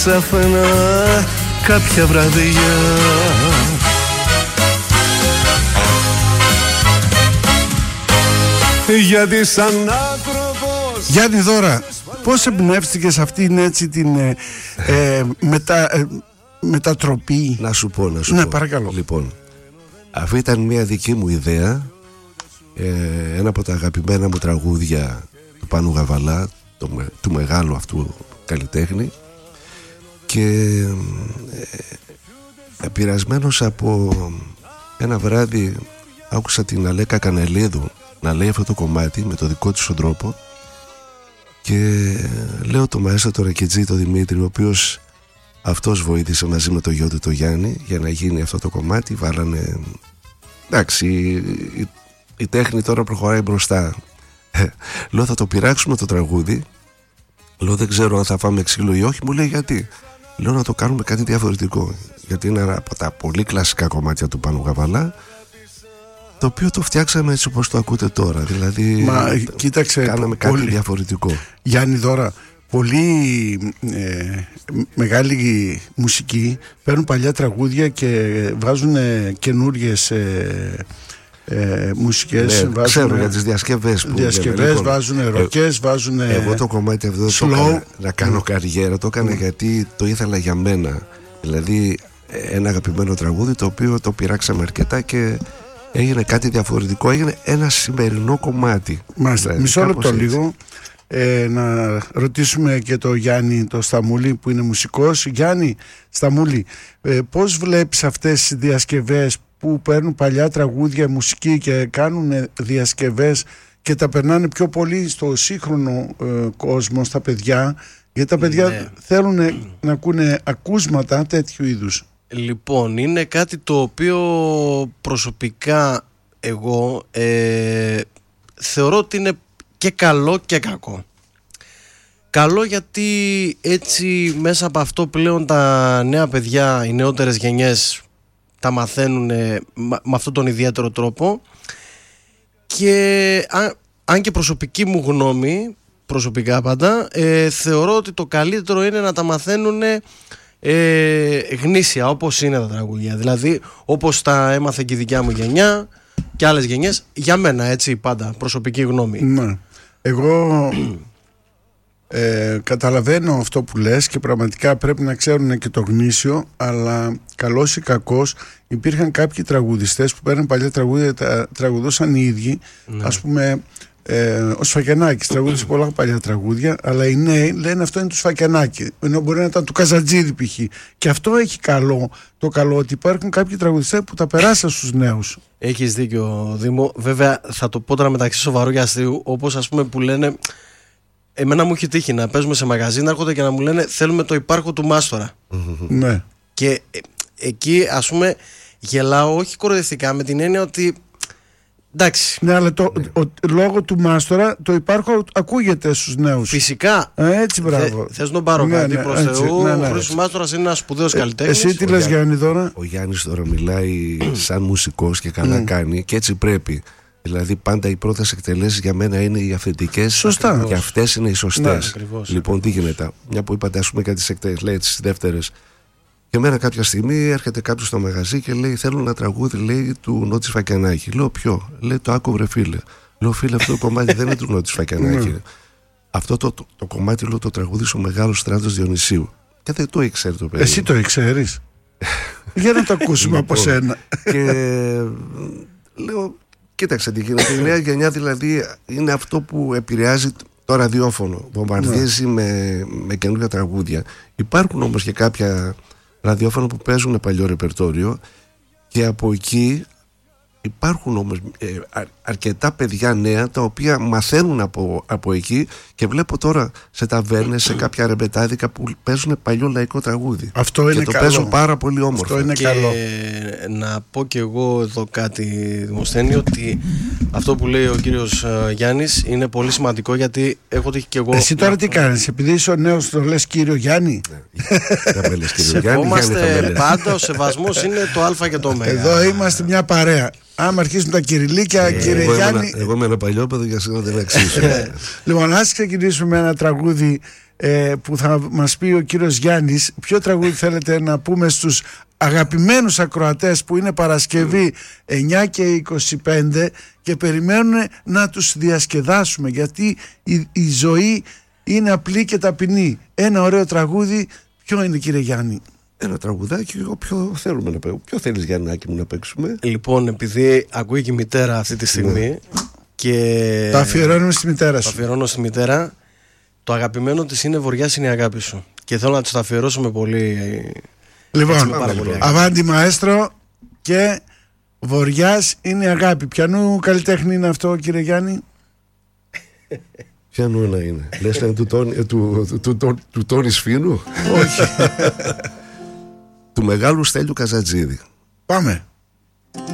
Ξαφνά κάποια βραδιά. Γιατί σαν άνθρωπος. Γιάννη Δώρα, πώς εμπνεύστηκες αυτήν έτσι την μετατροπή? Να σου πω. Ναι, παρακαλώ. Λοιπόν, αυτή ήταν μια δική μου ιδέα. Ένα από τα αγαπημένα μου τραγούδια του Πάνου Γαβαλά, του μεγάλου αυτού καλλιτέχνη, και επηρεασμένος από ένα βράδυ άκουσα την Αλέκα Κανελίδου να λέει αυτό το κομμάτι με το δικό της τρόπο, και λέω το μαέστρο το Ρακιτζή, το Δημήτρη, ο οποίος αυτός βοήθησε μαζί με το γιο του το Γιάννη για να γίνει αυτό το κομμάτι. Βάλανε, εντάξει, η τέχνη τώρα προχωράει μπροστά. Λέω θα το πειράξουμε το τραγούδι. Λέω δεν ξέρω αν θα φάμε ξύλο ή όχι. Μου λέει γιατί? Λέω να το κάνουμε κάτι διαφορετικό, γιατί είναι ένα από τα πολύ κλασικά κομμάτια του Πάνου Γαβαλά, το οποίο το φτιάξαμε έτσι όπως το ακούτε τώρα. Δηλαδή κοίταξε, κάναμε κάτι διαφορετικό. Γιάννη Δώρα, πολύ μεγάλη μουσική παίρνουν παλιά τραγούδια και βάζουν καινούριες μουσικές. Ναι, ξέρω για τις διασκευές που λοιπόν, βάζουν ροκές, βάζουν εγώ το κομμάτι αυτό δεν το έκανα να κάνω καριέρα, το έκανα γιατί το ήθελα για μένα. Δηλαδή ένα αγαπημένο τραγούδι το οποίο το πειράξαμε αρκετά και έγινε κάτι διαφορετικό, έγινε ένα σημερινό κομμάτι. Μάλιστα, μισό λεπτό λίγο να ρωτήσουμε και το Γιάννη το Σταμούλη που είναι μουσικός. Γιάννη Σταμούλη, πώς βλέπεις αυτές τις διασκευές που παίρνουν παλιά τραγούδια, μουσική και κάνουν διασκευές και τα περνάνε πιο πολύ στο σύγχρονο κόσμο, στα παιδιά, γιατί τα παιδιά θέλουν να ακούνε ακούσματα τέτοιου είδους? Λοιπόν, είναι κάτι το οποίο προσωπικά εγώ θεωρώ ότι είναι και καλό και κακό. Καλό γιατί έτσι μέσα από αυτό πλέον τα νέα παιδιά, οι νεότερες γενιές τα μαθαίνουν με αυτόν τον ιδιαίτερο τρόπο, και αν και προσωπική μου γνώμη, προσωπικά πάντα, θεωρώ ότι το καλύτερο είναι να τα μαθαίνουν γνήσια, όπως είναι τα τραγούδια, δηλαδή όπως τα έμαθε και η δικιά μου γενιά και άλλες γενιές, για μένα έτσι πάντα, προσωπική γνώμη. Ναι. Εγώ καταλαβαίνω αυτό που λες και πραγματικά πρέπει να ξέρουν και το γνήσιο, αλλά καλός ή κακός υπήρχαν κάποιοι τραγουδιστές που παίρνουν παλιά τραγούδια, τα τραγουδούσαν οι ίδιοι. Ναι. Ας πούμε ο Σφακιανάκης τραγούδισε πολλά παλιά τραγούδια, αλλά οι νέοι λένε αυτό είναι του Σφακιανάκη, ενώ μπορεί να ήταν του Καζατζίδη π.χ. Και αυτό έχει το καλό ότι υπάρχουν κάποιοι τραγουδιστές που τα περάσαν στους νέους. Έχεις δίκιο, Δήμο. Βέβαια θα το πω τώρα μεταξύ σοβαρού και αστείου, όπως ας πούμε που λένε, εμένα μου έχει τύχει να παίζουμε σε μαγαζί, να έρχονται και να μου λένε θέλουμε το υπάρχω του Μάστορα. Ναι. Και εκεί ας πούμε γελάω, όχι κοροϊδευτικά, με την έννοια ότι εντάξει. Ναι, αλλά λόγω του Μάστορα το υπάρχω ακούγεται στους νέους. Φυσικά. Έτσι, μπράβο. Θες να τον πάρω κάτι προς Θεού. Ο Χρήστος Μάστορας είναι ένας σπουδαίος καλλιτέχνης. Εσύ τι λες, Γιάννη, τώρα? Ο Γιάννης τώρα μιλάει σαν μουσικός και καλά κάνει, και έτσι πρέπει. Δηλαδή πάντα οι πρώτες εκτελέσεις για μένα είναι οι αυθεντικές. Σωστά. Και αυτές είναι οι σωστές. Ναι, λοιπόν, τι γίνεται? Μια που είπατε, ας πούμε, κάτι τις εκτελέσεις, λέει τις δεύτερες. Και εμένα κάποια στιγμή έρχεται κάποιος στο μαγαζί και λέει θέλω ένα τραγούδι, λέει, του Νότι Σφακιανάκη. Λέω ποιο? Λέει το άκου βρε φίλε. Λέω φίλε, αυτό το κομμάτι δεν είναι του Νότι Σφακιανάκη. Αυτό το κομμάτι, λέω, το τραγούδισε ο Μεγάλος Στράτος Διονυσίου. Και δεν το ήξερε το παιδί. Εσύ το ήξερες? Για να το ακούσουμε από σένα. Και λέω κοίταξε τι γίνεται. Η νέα γενιά δηλαδή είναι αυτό που επηρεάζει το ραδιόφωνο. Βομβαρδίζει με καινούργια τραγούδια. Υπάρχουν όμως και κάποια ραδιόφωνα που παίζουν παλιό ρεπερτόριο, και από εκεί υπάρχουν όμως αρκετά παιδιά νέα τα οποία μαθαίνουν από εκεί, και βλέπω τώρα σε ταβέρνες, σε κάποια ρεμπετάδικα που παίζουν παλιό λαϊκό τραγούδι. Αυτό είναι και το καλό. παίζουν πάρα πολύ όμορφα. Αυτό είναι και καλό. Να πω και εγώ εδώ κάτι, Δημοσθένη, ότι αυτό που λέει ο κύριος Γιάννης είναι πολύ σημαντικό, γιατί έχω τύχει και εγώ. Εσύ τώρα τι κάνεις? Επειδή είσαι ο νέος, το λες κύριο Γιάννη? Δεν με λες κύριο Γιάννη. Σεβόμαστε πάντα, ο σεβασμός είναι το α και το ω. Εδώ είμαστε μια παρέα. Άμα αρχίσουν τα κυριλίκια, κύριε Γιάννη. Εγώ είμαι ένα παλιόπαιδο, για σένα δεν αξίζω. Λοιπόν, ας ξεκινήσουμε με ένα τραγούδι που θα μας πει ο κύριος Γιάννης. Ποιο τραγούδι θέλετε να πούμε στους αγαπημένους ακροατές που είναι Παρασκευή 9 και 25 και περιμένουν να τους διασκεδάσουμε, γιατί η ζωή είναι απλή και ταπεινή. Ένα ωραίο τραγούδι, ποιο είναι, κύριε Γιάννη? Ένα τραγουδάκι, ποιο θέλουμε να παίξουμε? Ποιο θέλεις, Γιάννάκη μου, να παίξουμε? Λοιπόν, επειδή ακούει και η μητέρα αυτή τη στιγμή, και το αφιερώνουμε στη μητέρα σου. Το αφιερώνω στη μητέρα. Το αγαπημένο της είναι «Βοριάς είναι η αγάπη σου». Και θέλω να της το αφιερώσουμε πολύ. Λοιπόν, αβάντι μαέστρο και «Βοριάς είναι η αγάπη». Ποιανού καλλιτέχνη είναι αυτό, κύριε Γιάννη? Ποιανού να είναι? Λες να είναι του Τόνι Σφίνου? Όχι. Του μεγάλου Στέλιου Καζατζίδη. Πάμε.